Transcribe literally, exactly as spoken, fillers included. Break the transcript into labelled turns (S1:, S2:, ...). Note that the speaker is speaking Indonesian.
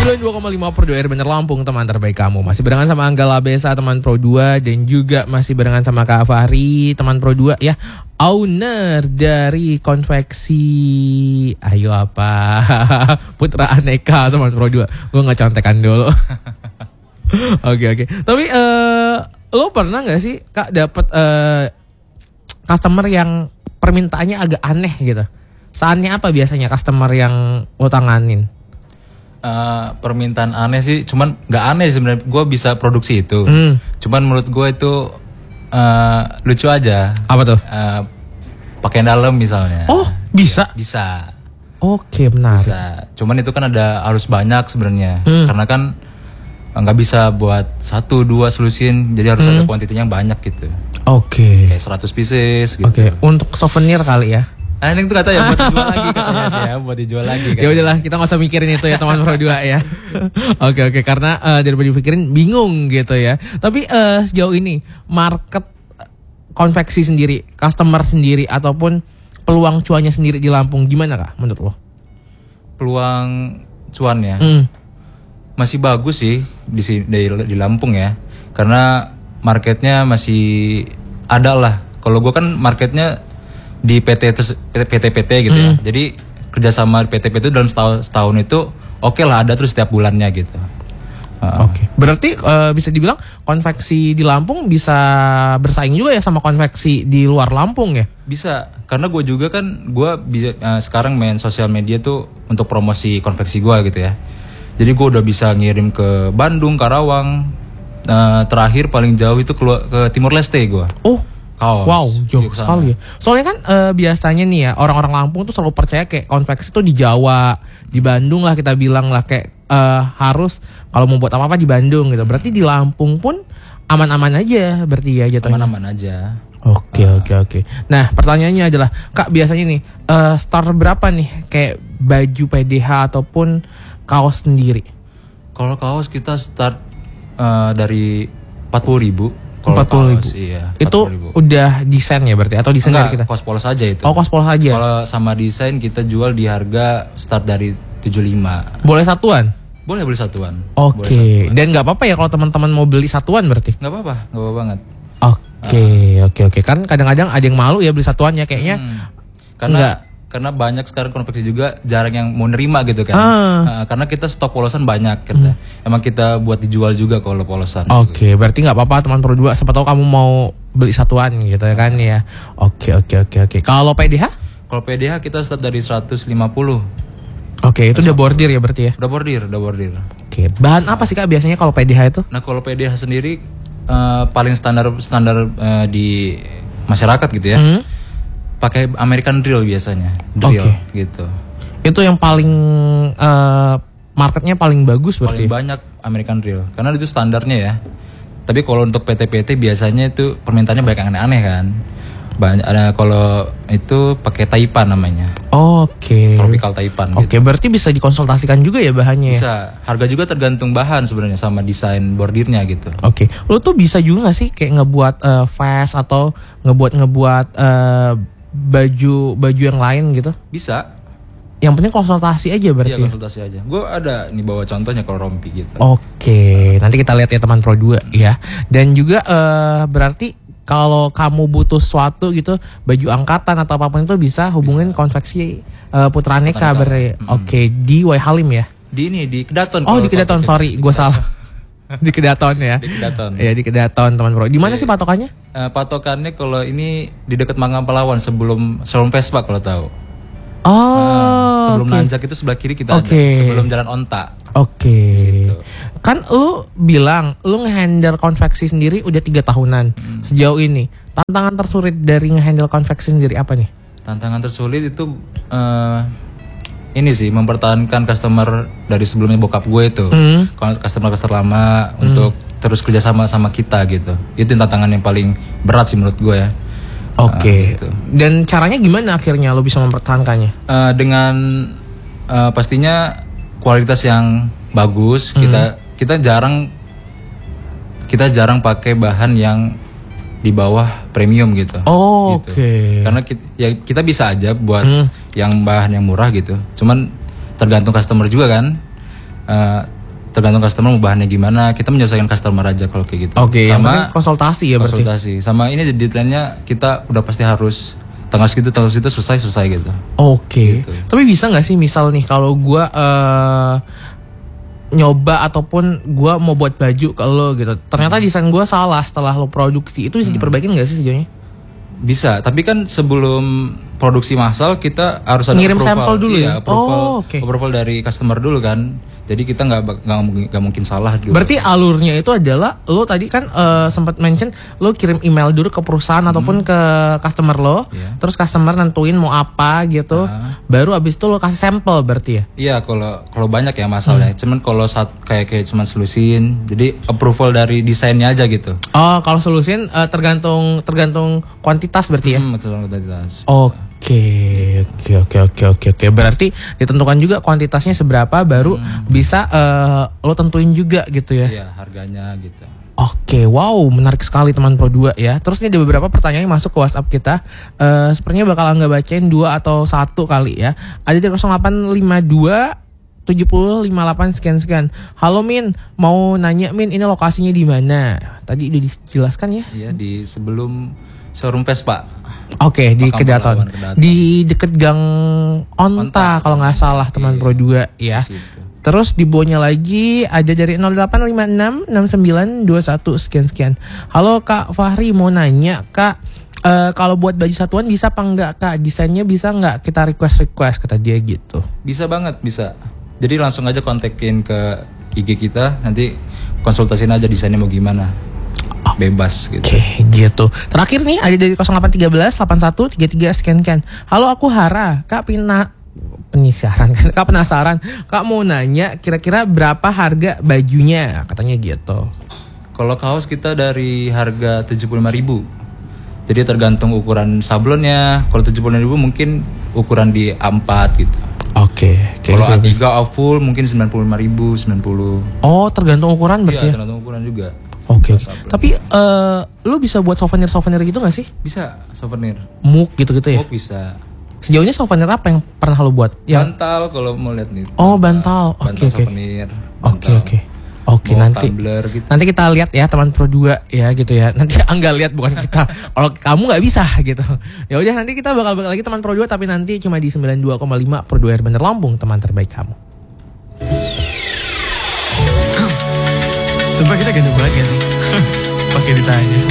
S1: sembilan puluh dua koma lima Pro dua R Bener Lampung, teman terbaik kamu. Masih barengan sama Angga Labesa, teman Pro dua. Dan juga masih barengan sama Kak Fahri, teman Pro dua ya. Owner dari konveksi Ayo apa Putra Aneka, teman Pro dua. Gue gak contekan dulu. Oke oke. Tapi uh, lo pernah gak sih Kak dapet uh, customer yang permintaannya agak aneh gitu? Saatnya apa biasanya customer yang lo tanganin?
S2: Uh, permintaan aneh sih, cuman nggak aneh sebenarnya. Gue bisa produksi itu,
S1: hmm.
S2: cuman menurut gue itu uh, lucu aja.
S1: Apa tuh?
S2: Uh, pakaian dalam misalnya.
S1: Oh bisa?
S2: Ya, bisa.
S1: Oke menarik.
S2: Bisa. Cuman itu kan ada harus banyak sebenarnya,
S1: hmm.
S2: karena kan nggak bisa buat satu dua solusin, jadi harus hmm. ada kuantitinya yang banyak gitu.
S1: Oke.
S2: Kayak seratus pieces gitu.
S1: Oke. Untuk souvenir kali ya?
S2: Ah, ini tuh kata ya buat dijual lagi katanya sih ya, buat dijual lagi.
S1: Ya udahlah, kita nggak usah mikirin itu ya teman Pro dua ya. Oke oke, karena uh, daripada dipikirin bingung gitu ya. Tapi uh, sejauh ini market konveksi sendiri, customer sendiri ataupun peluang cuannya sendiri di Lampung gimana Kak menurut lo?
S2: Peluang cuan ya,
S1: mm.
S2: masih bagus sih di, di di Lampung ya, karena marketnya masih ada lah. Kalau gue kan marketnya di P T P T P T gitu ya.
S1: Mm.
S2: Jadi kerjasama P T P T itu dalam setahun, setahun itu oke okay lah, ada terus setiap bulannya gitu. Uh.
S1: Oke. Okay. Berarti uh, bisa dibilang konveksi di Lampung bisa bersaing juga ya sama konveksi di luar Lampung ya?
S2: Bisa, karena gue juga kan gue bisa uh, sekarang main sosial media tuh untuk promosi konveksi gue gitu ya. Jadi gue udah bisa ngirim ke Bandung, Karawang, uh, terakhir paling jauh itu ke, ke Timur Leste gue.
S1: Oh.
S2: Kaos.
S1: Wow, jauh sekali ya. Soalnya kan e, biasanya nih ya orang-orang Lampung tuh selalu percaya kayak konveksi tuh di Jawa, di Bandung lah kita bilang lah kayak e, harus kalau mau buat apa-apa di Bandung gitu. Berarti di Lampung pun aman-aman aja berarti ya jatuhnya.
S2: Aman-aman aja.
S1: Oke
S2: uh.
S1: oke oke. Nah pertanyaannya adalah Kak biasanya nih e, start berapa nih kayak baju P D H ataupun kaos sendiri?
S2: Kalau kaos kita start uh, dari empat puluh ribu.
S1: Empat puluh ribu.
S2: Iya,
S1: itu udah desain ya berarti atau desain dari kita?
S2: Kos polos aja itu.
S1: Oh kos polos aja.
S2: Kalau sama desain kita jual di harga start dari tujuh puluh lima.
S1: Boleh satuan?
S2: Boleh beli satuan.
S1: Oke. Okay. Dan nggak apa-apa ya kalau teman-teman mau beli satuan berarti?
S2: Nggak apa-apa, nggak apa-apa banget.
S1: Oke oke oke. Kan kadang-kadang ada yang malu ya beli satuannya kayaknya.
S2: Hmm. Karena enggak. Karena banyak sekarang konveksi juga jarang yang mau nerima gitu kan.
S1: Ah.
S2: Nah, karena kita stok polosan banyak kita. Hmm. Emang kita buat dijual juga kalau polosan.
S1: Oke, okay, berarti nggak apa-apa teman Pro dua. Siapa tahu kamu mau beli satuan gitu ya kan ya. Oke oke oke oke. Kalau P D H?
S2: Kalau P D H kita start dari seratus lima puluh.
S1: Oke, okay, itu udah bordir ya berarti ya?
S2: Udah bordir, udah bordir.
S1: Oke, okay. Bahan apa sih Kak biasanya kalau P D H itu?
S2: Nah kalau P D H sendiri uh, paling standar standar uh, di masyarakat gitu ya. Hmm? Pakai American drill biasanya, drill okay. gitu.
S1: Itu yang paling uh, marketnya paling bagus berarti.
S2: Paling banyak American drill, karena itu standarnya ya. Tapi kalau untuk P T P T biasanya itu permintaannya banyak yang aneh-aneh kan. Banyak ada kalau itu pakai Taipan namanya.
S1: Oke. Okay.
S2: Tropical Taipan.
S1: Oke, okay, gitu. Berarti bisa dikonsultasikan juga ya bahannya.
S2: Bisa. Harga juga tergantung bahan sebenarnya sama desain bordirnya gitu.
S1: Oke. Okay. Lo tuh bisa juga gak sih kayak ngebuat uh, vest atau ngebuat ngebuat uh, baju baju yang lain gitu?
S2: Bisa.
S1: Yang penting konsultasi aja berarti.
S2: Iya konsultasi aja. Gue ada nih bawa contohnya kalau rompi gitu.
S1: Oke, nanti kita lihat ya teman Pro dua hmm. ya. Dan juga uh, berarti kalau kamu butuh sesuatu gitu, baju angkatan atau apapun itu bisa hubungin bisa. Konveksi uh, Putra Aneka berarti. Hmm. Oke, di Wai Halim ya?
S2: Di ini di Kedaton.
S1: Oh di Kedaton, sorry, gue salah. Di Kedaton ya.
S2: Di Kedaton.
S1: Iya di Kedaton teman Pro. Di mana sih patokannya?
S2: Uh, patokannya kalau ini di dekat Mangga Palawan sebelum Salon Vespa kalau tahu.
S1: Oh.
S2: Uh, sebelum
S1: okay.
S2: nanjak itu sebelah kiri kita
S1: okay.
S2: ada. Sebelum Jalan Onta.
S1: Oke. Okay. Kan lu bilang lu ngehandle konveksi sendiri udah tiga tahunan hmm. sejauh ini. Tantangan tersulit dari ngehandle konveksi sendiri apa nih?
S2: Tantangan tersulit itu uh, ini sih mempertahankan customer dari sebelumnya bokap gue itu, mm. customer-customer lama mm. untuk terus kerja sama sama kita gitu. Itu tantangan yang paling berat sih menurut gue ya.
S1: Oke. Okay. Uh, gitu. Dan caranya gimana akhirnya lo bisa mempertahankannya?
S2: Uh, dengan uh, pastinya kualitas yang bagus. Mm. Kita kita jarang kita jarang pakai bahan yang di bawah premium gitu.
S1: Oh,
S2: gitu.
S1: Oke. Okay.
S2: Karena kita, ya kita bisa aja buat hmm. yang bahan yang murah gitu. Cuman tergantung customer juga kan. uh, tergantung customer mau bahannya gimana, kita menyesuaikan customer aja kalau kayak gitu.
S1: Oke, yang
S2: sama
S1: penting konsultasi ya berarti.
S2: konsultasi sama ini deadline-nya kita udah pasti harus tanggal segitu tanggal segitu selesai selesai gitu.
S1: Oke.
S2: Gitu.
S1: Tapi bisa nggak sih misal nih kalau gua uh, nyoba ataupun gua mau buat baju ke lo gitu, ternyata desain gua salah setelah lo produksi, itu bisa diperbaikin nggak sih sejauhnya?
S2: Bisa, tapi kan sebelum produksi massal kita harus ada
S1: ngirim
S2: approval.
S1: sampel dulu
S2: iya,
S1: ya.
S2: approval,
S1: Oh, oke.
S2: approval dari customer dulu kan. Jadi kita nggak nggak nggak mungkin salah dulu.
S1: Berarti alurnya itu adalah lo tadi kan uh, sempat mention lo kirim email dulu ke perusahaan hmm. ataupun ke customer lo,
S2: yeah.
S1: terus customer nentuin mau apa gitu,
S2: nah.
S1: baru abis itu lo kasih sampel berarti ya?
S2: Iya, kalau kalau banyak ya masalahnya. Hmm. Cuman kalau saat kayak kayak cuman solusin, jadi approval dari desainnya aja gitu.
S1: Oh, kalau solusin uh, tergantung tergantung kuantitas berarti ya?
S2: Hmm, tergantung kuantitas.
S1: Oke, oke, oke, oke, oke, oke. Berarti ditentukan juga kuantitasnya seberapa, baru hmm. bisa uh, lo tentuin juga gitu ya?
S2: Iya, harganya gitu.
S1: Oke, wow, menarik sekali teman Pro dua ya. Terus ini ada beberapa pertanyaan yang masuk ke WhatsApp kita. Uh, sepertinya bakal nggak bacain dua atau satu kali ya. Ada di nol delapan lima dua tujuh nol lima delapan sekian sekian. Halo Min, mau nanya Min, ini lokasinya di mana? Tadi udah dijelaskan ya?
S2: Iya, di sebelum showroom Vespa.
S1: Oke, di
S2: Makam
S1: Kedaton.
S2: Kedaton.
S1: Di deket Gang Onta,
S2: Onta
S1: kalau nggak salah teman
S2: iya,
S1: Pro dua ya. Terus di bawahnya lagi ada dari nol delapan lima enam enam sembilan dua satu sekian sekian. Halo Kak Fahri, mau nanya Kak, uh, kalau buat baju satuan bisa apa enggak Kak? Desainnya bisa enggak kita request-request, kata dia gitu.
S2: Bisa banget, bisa. Jadi langsung aja kontakin ke I G kita, nanti konsultasiin aja desainnya mau gimana. Bebas gitu.
S1: Oke, okay, gitu. Terakhir nih ada dari nol delapan tiga belas delapan satu tiga tiga sekian sekian. Halo, aku Hara. Kak Pina penyiaran kan. Kak penasaran. Kak mau nanya kira-kira berapa harga bajunya? Katanya gitu.
S2: Kalau kaos kita dari harga tujuh puluh lima ribu. Jadi tergantung ukuran sablonnya. Kalau tujuh puluh lima ribu mungkin ukuran di A empat gitu.
S1: Oke, okay,
S2: kalau A tiga A full mungkin sembilan puluh lima ribu, sembilan puluh.
S1: Oh, tergantung ukuran berarti.
S2: Iya,
S1: ya?
S2: tergantung ukuran juga.
S1: Oke, okay. Tapi uh, lu bisa buat souvenir-souvenir gitu gak sih?
S2: Bisa, souvenir.
S1: Muk gitu-gitu ya?
S2: Muk bisa.
S1: Sejauhnya souvenir apa yang pernah lu buat? Yang...
S2: Bantal kalau mau lihat nih.
S1: Oh, bantal. Oke,
S2: okay,
S1: oke.
S2: Okay. Souvenir.
S1: Oke, oke. Oke, nanti
S2: tumbler, gitu.
S1: Nanti kita lihat ya teman Pro dua ya gitu ya. Nanti Angga lihat bukan kita. Kalau kamu nggak bisa gitu. Ya udah, nanti kita bakal balik lagi teman Pro dua, tapi nanti cuma di sembilan puluh dua koma lima Pro dua Air Bener Lampung, teman terbaik kamu.
S3: Sumpah kita ganteng banget gak sih? Pakai ditanya.